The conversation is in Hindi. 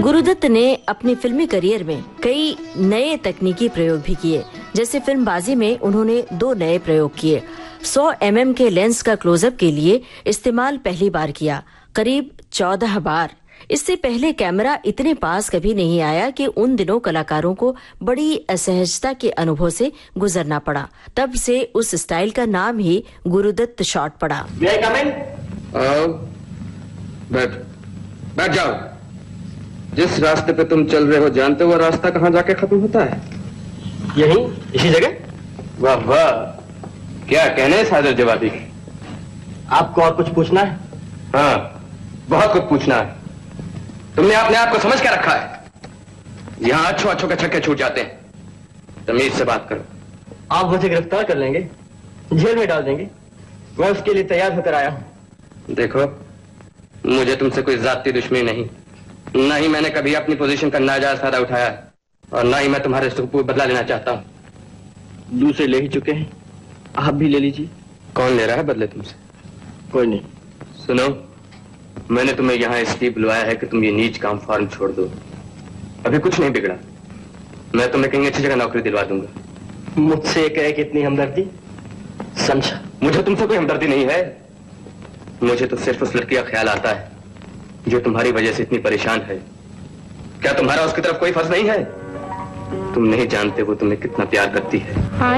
गुरुदत्त ने अपने फिल्मी करियर में कई नए तकनीकी प्रयोग भी किए। जैसे फिल्मबाजी में उन्होंने 2 नए प्रयोग किए। 100 mm के लेंस का क्लोजअप के लिए इस्तेमाल पहली बार किया, करीब 14 बार। इससे पहले कैमरा इतने पास कभी नहीं आया कि उन दिनों कलाकारों को बड़ी असहजता के अनुभव से गुजरना पड़ा। तब से उस स्टाइल का नाम ही गुरुदत्त शॉट पड़ा। बैठ जाओ। जिस रास्ते पे तुम चल रहे हो जानते हो वो रास्ता कहाँ जाके खत्म होता है? यहीं, इसी जगह। वाह वाह, क्या कहने सादर जवाबी। आपको और कुछ पूछना है? हाँ, बहुत कुछ पूछना है। तुमने अपने आप को समझ क्या रखा है? यहाँ अच्छों के छक्के छूट जाते हैं। तमीज से बात करो। आप मुझे गिरफ्तार कर लेंगे, जेल में डाल देंगे। मैं उसके लिए तैयार होकर आया हूँ। देखो, मुझे तुमसे कोई जाती दुश्मनी नहीं, न ही मैंने कभी अपनी पोजीशन का नाजायज फायदा उठाया और न ही मैं तुम्हारे सुख को बदला लेना चाहता हूँ। दूसरे ले ही चुके हैं, आप भी ले लीजिए। कौन ले रहा है बदले तुमसे? कोई नहीं। सुनो, मैंने तुम्हें यहाँ इसलिए बुलवाया है कि तुम ये नीच काम फौरन छोड़ दो। अभी कुछ नहीं बिगड़ा, मैं तुम्हें कहीं अच्छी जगह नौकरी दिलवा दूंगा। मुझसे कहे कि इतनी हमदर्दी? समझा, मुझे तुमसे कोई हमदर्दी नहीं है। मुझे तो सिर्फ उस लड़की का ख्याल आता है जो तुम्हारी वजह से इतनी परेशान है। क्या तुम्हारा उसकी तरफ कोई फर्ज नहीं है? तुम नहीं जानते वो तुम्हें कितना प्यार करती है।